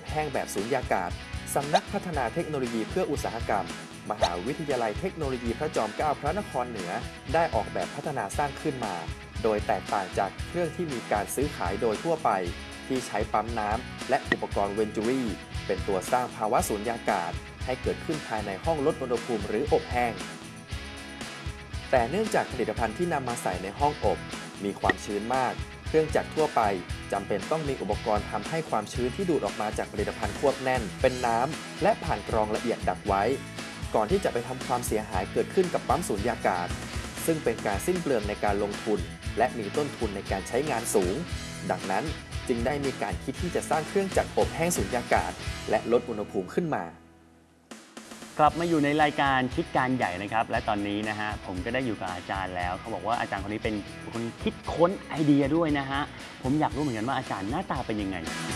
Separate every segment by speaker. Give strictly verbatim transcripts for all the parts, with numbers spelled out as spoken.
Speaker 1: อบแห้งแบบสูญญากาศสำนักพัฒนาเทคโนโลยีเพื่ออุตสาหกรรมมหาวิทยาลัยเทคโนโลยีพระจอมเกล้าพระนครเหนือได้ออกแบบพัฒนาสร้างขึ้นมาโดยแตกต่างจากเครื่องที่มีการซื้อขายโดยทั่วไปที่ใช้ปั๊มน้ำและอุปกรณ์เวนจูรี่เป็นตัวสร้างภาวะสูญญากาศให้เกิดขึ้นภายในห้องลดอุณหภูมิหรืออบแห้งแต่เนื่องจากผลิตภัณฑ์ที่นำมาใส่ในห้องอบมีความชื้นมากเครื่องจักรทั่วไปจำเป็นต้องมีอุปกรณ์ทำให้ความชื้นที่ดูดออกมาจากผลิตภัณฑ์ควบแน่นเป็นน้ำและผ่านกรองละเอียดดักไว้ก่อนที่จะไปทำความเสียหายเกิดขึ้นกับปั๊มสูญญากาศซึ่งเป็นการสิ้นเปลืองในการลงทุนและมีต้นทุนในการใช้งานสูงดังนั้นจึงได้มีการคิดที่จะสร้างเครื่องจักรอบแห้งสูญญากาศและลดอุณหภูมิขึ้นมาก
Speaker 2: ลับมาอยู่ในรายการคิดการใหญ่นะครับและตอนนี้นะฮะผมก็ได้อยู่กับอาจารย์แล้วเขาบอกว่าอาจารย์คนนี้เป็นคนคิดค้นไอเดียด้วยนะฮะผมอยากรู้เหมือนกันว่าอาจารย์หน้าตาเป็นยังไง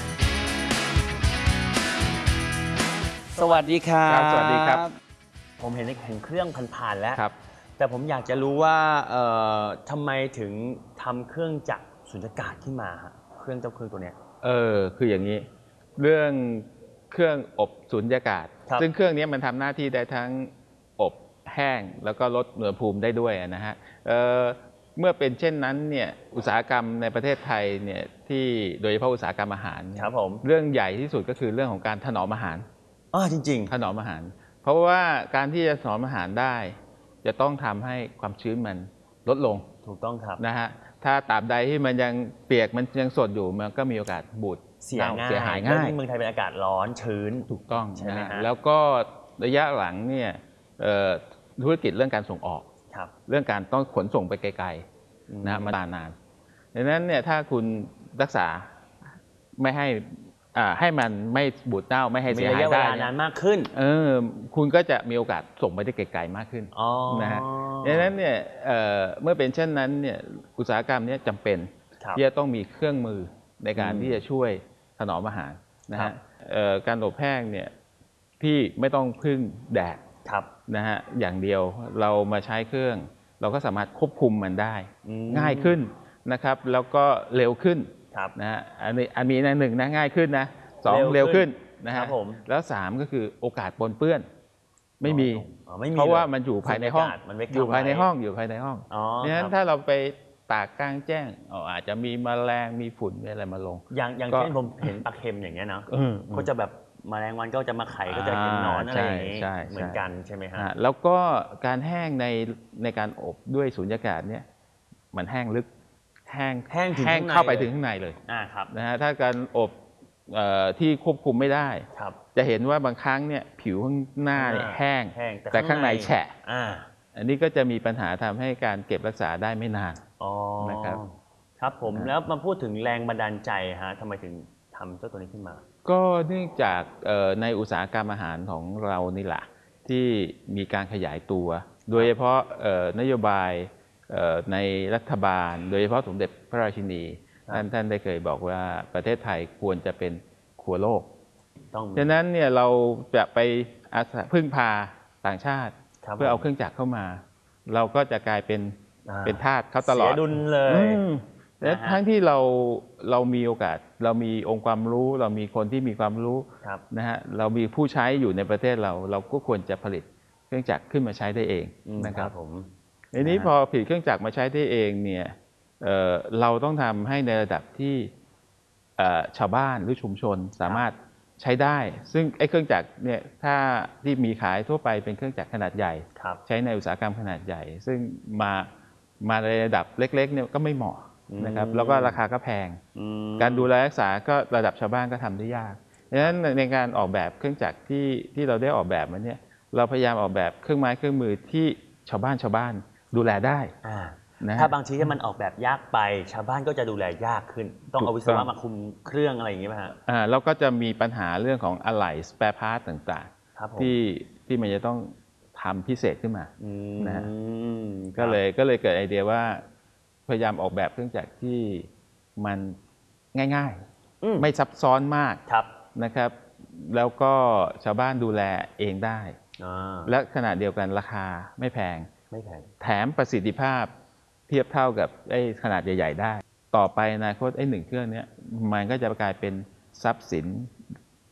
Speaker 2: สวัสดีครับ
Speaker 3: สวัสดีครับ
Speaker 2: ผมเห็นเห็นเครื่องผ่านๆแล้ว
Speaker 3: ครับ
Speaker 2: แต่ผมอยากจะรู้ว่าเอ่อทำไมถึงทำเครื่องจักรสุญญากาศขึ้นมาฮะเครื่องเจ้าเครื่องตัวเนี้ย
Speaker 3: เออคืออย่างนี้เรื่องเครื่องอบสุญญากาศซึ่งเครื่องนี้มันทำหน้าที่ได้ทั้งอบแห้งแล้วก็ลดอุณหภูมิได้ด้วยนะฮะ เ, เมื่อเป็นเช่นนั้นเนี่ยอุตสาหกรรมในประเทศไทยเนี่ยที่โดยเฉพาะอุตสาหกรรมอาหาร
Speaker 2: ครับผม
Speaker 3: เรื่องใหญ่ที่สุดก็คือเรื่องของการถนอมอาหาร
Speaker 2: อ๋อจริง
Speaker 3: ๆถนอมอาหารเพราะว่าการที่จะถนอมอาหารได้จะต้องทำให้ความชื้นมันลดลง
Speaker 2: ถูกต้องครับ
Speaker 3: นะฮะถ้าตราบใดที่มันยังเปียกมันยังสดอยู่มันก็มีโอกาสบูด
Speaker 2: เสียง่าย
Speaker 3: เสียหายง่าย
Speaker 2: เมืองไทยเป็นอากาศร้อนชื้น
Speaker 3: ถูกต้อง
Speaker 2: ใช่ไหมฮะ
Speaker 3: แล้วก็ระยะหลังเนี่ยธุรกิจเรื่องการส่งออกเรื่องการต้องขนส่งไปไกลๆนะมานานดังนั้นเนี่ยถ้าคุณรักษาไม่ให้ให้มันไม่บูดเน่าไม่ให้เสียหายได้
Speaker 2: มีระยะเวลานานมากขึ้น
Speaker 3: เออคุณก็จะมีโอกาสส่งไปได้ไกลๆมากขึ้นนะฮะดังนั้นเนี่ยเมื่อเป็นเช่นนั้นเนี่ยอุตสาหกรรมนี้จำเป็นที่จะต้องมีเครื่องมือในการที่จะช่วยถนอมอาหารนะฮะการอบแห้งเนี่ยที่ไม่ต้องพึ่งแดดนะฮะอย่างเดียวเรามาใช้เครื่องเราก็สามารถควบคุมมันได้ง่ายขึ้นนะครับแล้วก็เร็วขึ้นนะฮะอันนี้อันนี้นะหนึ่งนะง่ายขึ้นนะสองเร็วขึ้นนะฮะแล้วสามก็คือโอกาสปนเปื้อนไม่มีเพราะว่ามันอยู่ภายในห้องอยู่ภายในห้องอยู่ภายในห้องดังนั้นถ้าเราไปตากกลางแจ้งอาจจะมีแมลงมีฝุ่นมีอะไรมาลง
Speaker 2: อย่างอย่างเช่นผมเห็นปลาเค็มอย่างเงี้ยเนาะก็จะแบบแมลงวันก็จะมาไข่ก็จะเห็นหนอนอะไรอย่างงี้เหมือนกันใช่ไหมฮะ
Speaker 3: แล้วก็การแห้งในในการอบด้วยสุญญากาศเนี่ยมันแห้งลึกแห้ง
Speaker 2: แห้ง
Speaker 3: แห้งเข้าไปถึงข้างในเลยนะฮะถ้าการอบที่ควบคุมไม่ได้จะเห็นว่าบางครั้งเนี่ยผิวข้างหน้าเนี่ยแห้งแต่ข้างในแฉะอันนี้ก็จะมีปัญหาทำให้การเก็บรักษาได้ไม่นานนะครับ
Speaker 2: ครับผมแล้วมาพูดถึงแรงบันดาลใจฮะทำไมถึงทำเจ้าตัวนี้ขึ้นมา
Speaker 3: ก็เนื่องจากในอุตสาหกรรมอาหารของเรานี่แหละที่มีการขยายตัวโดยเฉพาะนโยบายในรัฐบาลโดยเฉพาะสมเด็จพระราชินีท่านท่านได้เคยบอกว่าประเทศไทยควรจะเป็นครัวโลกฉะนั้นเนี่ยเราจะไปอาศัยพึ่งพาต่างชาติเพื่อเอาเครื่องจักรเข้ามาเราก็จะกลายเป็นเป็นทาสเขาตลอด
Speaker 2: เสียดุลเลย
Speaker 3: และทั้งที่เราเรามีโอกาสเรามีองค์ความรู้เรามีคนที่มีความรู้นะฮะเรามีผู้ใช้อยู่ในประเทศเราเราก็ควรจะผลิตเครื่องจักรขึ้นมาใช้ได้เองนะครับผมทีนี้พอผลิตเครื่องจักรมาใช้ได้เองเนี่ยเอ่อเราต้องทำให้ในระดับที่ชาวบ้านหรือชุมชนสามารถใช้ได้ซึ่งไอ้เครื่องจักรเนี่ยถ้าที่มีขายทั่วไปเป็นเครื่องจักรขนาดใหญ่ใช้ในอุตสาหกรรมขนาดใหญ่ซึ่งมามาในระดับเล็กๆเนี่ยก็ไม่เหมาะนะครับแล้วก็ราคาก็แพงการดูแลรักษาก็ระดับชาวบ้านก็ทำได้ยากดังนั้นในการออกแบบเครื่องจักรที่ที่เราได้ออกแบบมาเนี่ยเราพยายามออกแบบเครื่องไม้เครื่องมือที่ชาวบ้านชาวบ้านดูแลได้
Speaker 2: ถ้าบางทีถ้ามันออกแบบยากไปชาวบ้านก็จะดูแลยากขึ้นต้องเอาวิศวะมาคุมเครื่องอะไรอย่างนี้ไหมฮะ
Speaker 3: อ่าแล้วก็จะมีปัญหาเรื่องของอะไหล่สเปร์พาร์ทต่างๆที่ที่มันจะต้องทำพิเศษขึ้นมานะก็เลยก็เลยเกิดไอเดียว่าพยายามออกแบบเครื่องจักรที่มันง่ายๆไม่ซับซ้อนมากนะครับแล้วก็ชาวบ้านดูแลเองได้และขณะเดียวกันราคาไม่แพง
Speaker 2: ไม่แพง
Speaker 3: แถมประสิทธิภาพเทียบเท่ากับไอ้ขนาดใหญ่ๆได้ต่อไปอนาคตไอ้หนึ่งเครื่องนี้มันก็จะกลายเป็นทรัพย์สิน